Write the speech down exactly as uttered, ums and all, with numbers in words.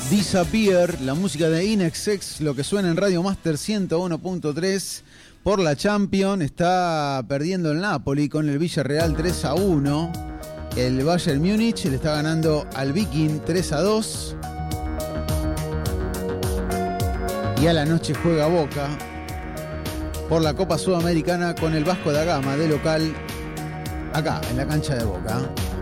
Disappear, la música de Inexex, lo que suena en Radio Master ciento uno punto tres por la Champions. Está perdiendo el Napoli con el Villarreal tres a uno. El Bayern Múnich le está ganando al Viking tres a dos. Y a la noche juega Boca por la Copa Sudamericana con el Vasco da Gama de local acá en la cancha de Boca.